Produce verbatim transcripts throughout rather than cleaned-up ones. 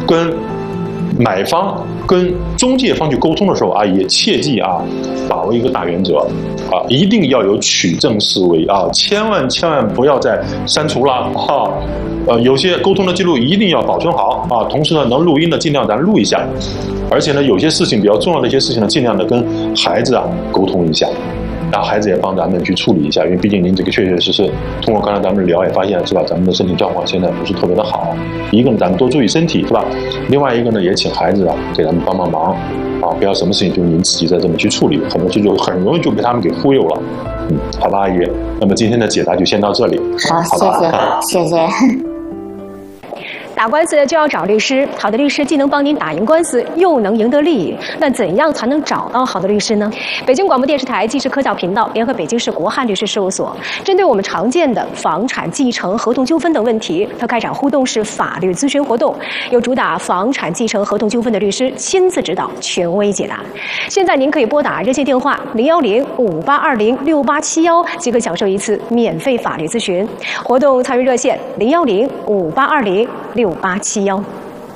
跟买方跟中介方去沟通的时候啊，也切记啊，把握一个大原则啊，一定要有取证思维啊，千万千万不要再删除了啊。呃，有些沟通的记录一定要保存好啊，同时呢，能录音的尽量咱录一下，而且呢，有些事情比较重要的一些事情呢，尽量的跟孩子啊沟通一下。然后孩子也帮咱们去处理一下，因为毕竟您这个确确实实，通过刚才咱们聊也发现是吧，咱们的身体状况现在不是特别的好。一个呢，咱们多注意身体是吧？另外一个呢，也请孩子啊给咱们帮帮忙啊，不要什么事情就您自己再这么去处理，很多事就很容易就被他们给忽悠了。嗯，好吧，阿姨，那么今天的解答就先到这里。 好，谢谢，谢谢。 打官司就要找律师，好的律师既能帮您打赢官司，又能赢得利益。那怎样才能找到好的律师呢？北京广播电视台纪实科教频道联合北京市国汉律师事务所，针对我们常见的房产继承、合同纠纷等问题，它开展互动式法律咨询活动，由主打房产继承、合同纠纷的律师亲自指导，权威解答。现在您可以拨打热线电话零幺零五八二零六八七幺，即可享受一次免费法律咨询。活动参与热线零幺零五八二零六八七幺。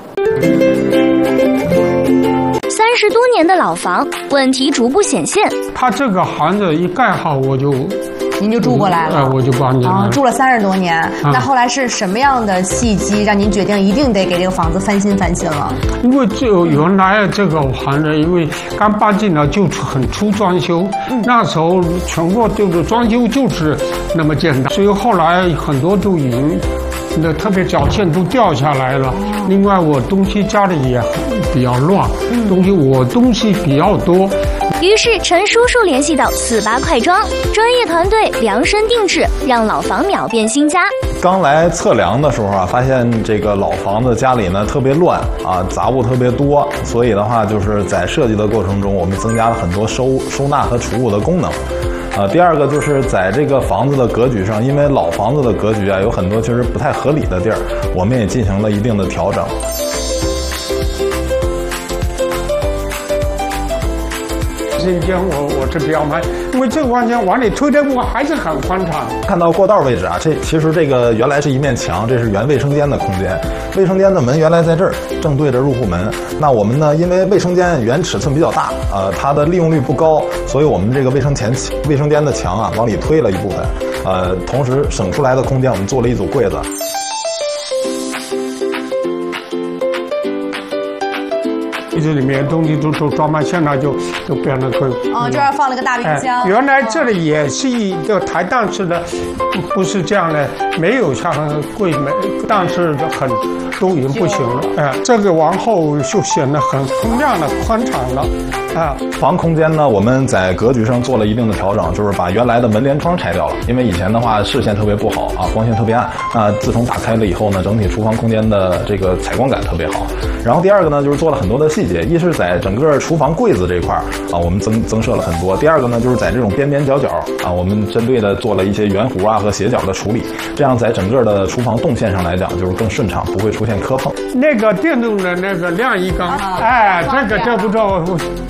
三十多年的老房，问题逐步显现。 他这个房子一盖好，我就您就住过来了， 呃、我就搬进来了。 啊，住了三十多年。嗯、那后来是什么样的契机让您决定一定得给这个房子翻新翻新了？ 因为就原来这个房子，因为刚搬进来就很粗装修，嗯、那时候全国就是装修就是那么简单，所以后来很多都已经。那特别脚线都掉下来了。另外，我东西家里也比较乱，东西我东西比较多。 于是陈叔叔联系到四八快装专业团队量身定制，让老房秒变新家。 刚来测量的时候啊，发现这个老房子家里呢特别乱啊，杂物特别多，所以的话就是在设计的过程中，我们增加了很多收收纳和储物的功能。呃，第二个就是在这个房子的格局上，因为老房子的格局啊有很多其实不太合理的地儿，我们也进行了一定的调整。 这间我我是比较满，因为这个完全往里推的我还是很宽敞。 看到过道位置啊，这其实这个原来是一面墙，这是原卫生间的空间。卫生间的门原来在这儿，正对着入户门。那我们呢，因为卫生间原尺寸比较大，呃，它的利用率不高，所以我们这个卫生前卫生间的墙啊往里推了一部分，呃，同时省出来的空间我们做了一组柜子。 这里面东西都都装满，现在就就变得可以。 哦，这儿放了个大冰箱。 哎、原来这里也是一个台档式的，不是这样的，没有像柜门，但是很都已经不行了。哎，这个往后就显得很通亮了、宽敞了。啊， 房空间呢，我们在格局上做了一定的调整，就是把原来的门帘窗拆掉了，因为以前的话视线特别不好啊，光线特别暗。那自从打开了以后呢，整体厨房空间的这个采光感特别好。然后第二个呢，就是做了很多的细节，一是在整个厨房柜子这一块啊，我们增增设了很多。第二个呢，就是在这种边边角角啊，我们针对的做了一些圆弧啊和斜角的处理，这样在整个的厨房动线上来讲就是更顺畅，不会出现磕碰。 那个电动的那个晾衣杆，啊、哎，这个这不知道。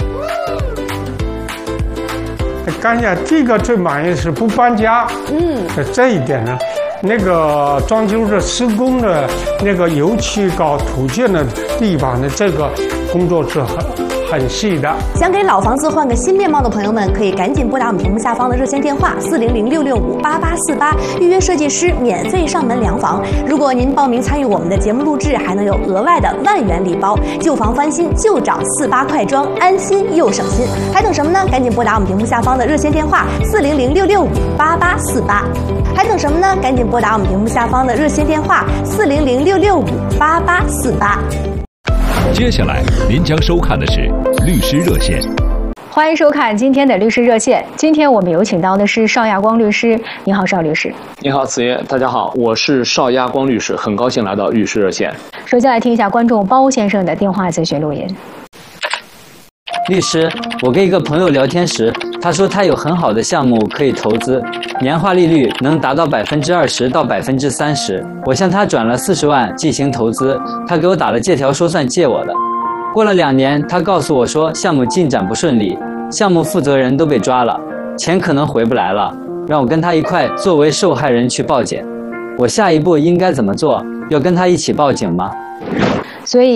刚才第一个最满意是不搬家，嗯，这一点呢，那个装修的施工的那个油漆搞土建的地方的这个工作是很很细的。 想给老房子换个新面貌的朋友们，可以赶紧拨打我们屏幕下方的热线电话四零零六六五八八四八，预约设计师免费上门量房。如果您报名参与我们的节目录制，还能有额外的万元礼包。旧房翻新就找四八快装，安心又省心，还等什么呢？赶紧拨打我们屏幕下方的热线电话四零零六六五八八四八。还等什么呢？赶紧拨打我们屏幕下方的热线电话四零零六六五八八四八。 接下来您将收看的是律师热线。 欢迎收看今天的律师热线。今天我们有请到的是邵亚光律师。你好，邵律师。 你好，子爷。大家好，我是邵亚光律师，很高兴来到律师热线。 首先来听一下观众包先生的电话咨询录音。 律师，我跟一个朋友聊天时，他说他有很好的项目可以投资，年化利率能达到百分之二十到百分之三十。我向他转了四十万进行投资，他给我打了借条说算借我的。过了两年，他告诉我说项目进展不顺利，项目负责人都被抓了，钱可能回不来了，让我跟他一块作为受害人去报警。我下一步应该怎么做？要跟他一起报警吗？ 所以